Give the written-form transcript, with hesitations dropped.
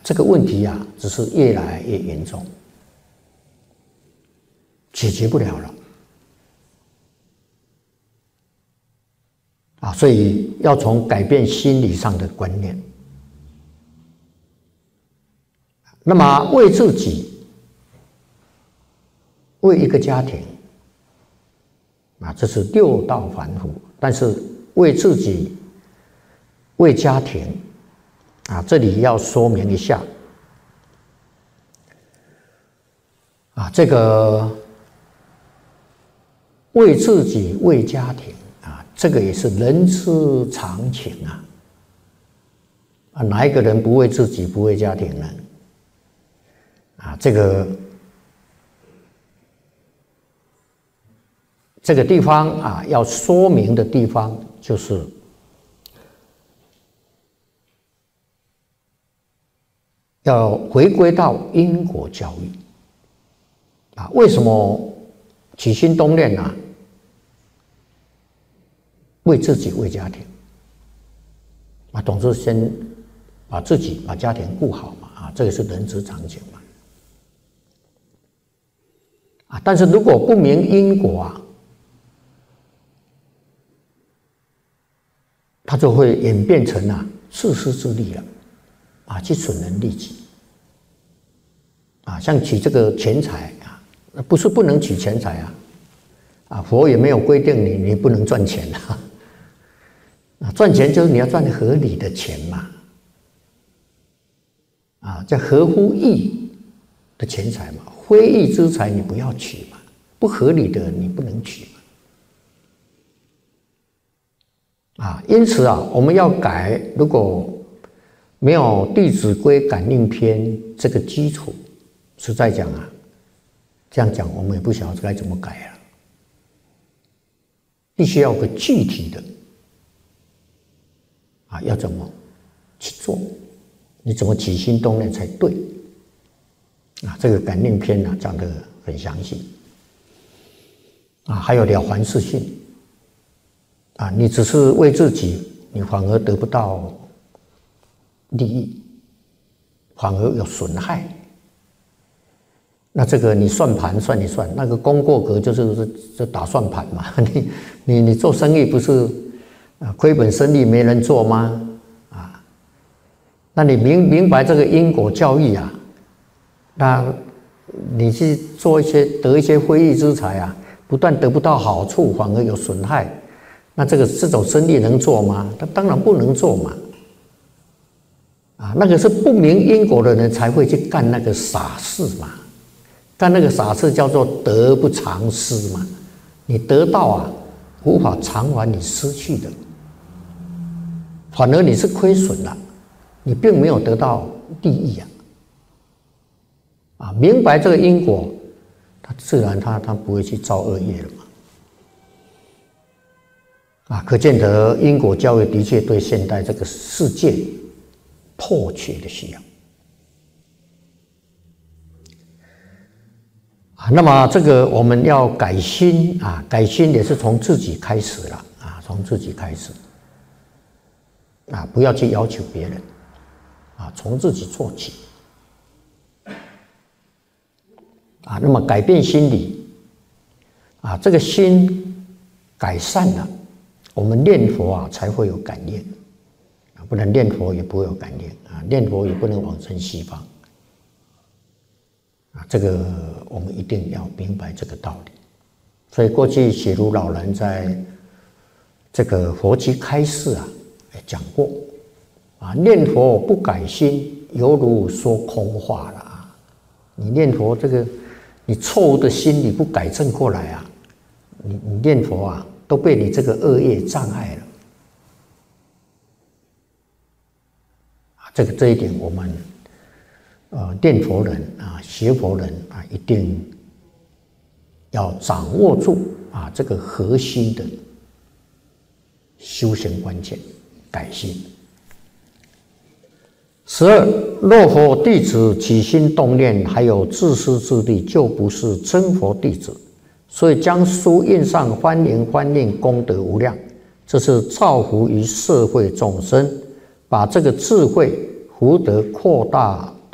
这个问题啊，只是越来越严重，解决不了了。所以要从改变心理上的观念。那么为自己，为一个家庭，这是六道凡夫。但是为自己，为家庭，这里要说明一下，这个为自己，为家庭。这个也是人之常情哪一个人不为自己不为家庭呢？这个地方要说明的地方就是要回归到因果教育为什么起心动念为自己为家庭总之先把自己把家庭顾好这个是人之常情但是如果不明因果它就会演变成自私自利了去损人利己像取这个钱财不是不能取钱财佛也没有规定你不能赚钱赚钱就是你要赚合理的钱嘛，叫合乎义的钱财嘛，非义之财你不要取嘛，不合理的你不能取嘛，因此我们要改，如果没有《弟子规》感应篇这个基础，实在讲这样讲我们也不晓得该怎么改必须要有个具体的。要怎么去做？你怎么起心动念才对？这个感应篇讲得很详细还有了凡四训你只是为自己，你反而得不到利益，反而有损害。那这个你算盘算一算，那个功过格就是打算盘嘛。你做生意不是？亏本生意没人做吗？那你明白这个因果教育那你去做得一些非义之财不但得不到好处，反而有损害，那这种生意能做吗？他当然不能做嘛。那个是不明因果的人才会去干那个傻事嘛，干那个傻事叫做得不偿失嘛。你得到无法偿还你失去的。反而你是亏损了，你并没有得到利益明白这个因果，他自然他不会去造恶业了嘛。可见得因果教育的确对现代这个世界迫切的需要。那么这个我们要改心改心也是从自己开始了从自己开始。不要去要求别人从自己做起那么改变心理这个心改善了，我们念佛才会有感应不然念佛也不会有感应念佛也不能往生西方这个我们一定要明白这个道理。所以过去写如老人在这个佛期开示讲过念佛不改心，犹如说空话了你念佛这个，你错误的心理不改正过来你念佛都被你这个恶业障碍了这一点我们念佛人学佛人一定要掌握住这个核心的修行关键。改心。12，若佛弟子起心动念还有自私自利，就不是真佛弟子。所以将书印上，欢迎欢令，功德无量。这是造福于社会众生，把这个智慧福德扩大